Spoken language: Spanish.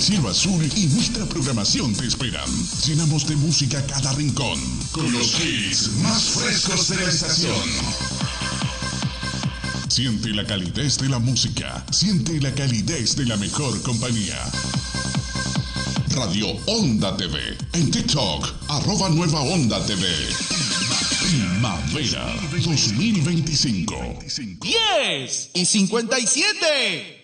cielo azul y nuestra programación te esperan. Llenamos de música cada rincón, con los hits más frescos de la estación. Siente la calidez de la música, siente la calidez de la mejor compañía. Radio Onda TV, en TikTok, @Nueva Onda TV. Primavera 2025. 10:57.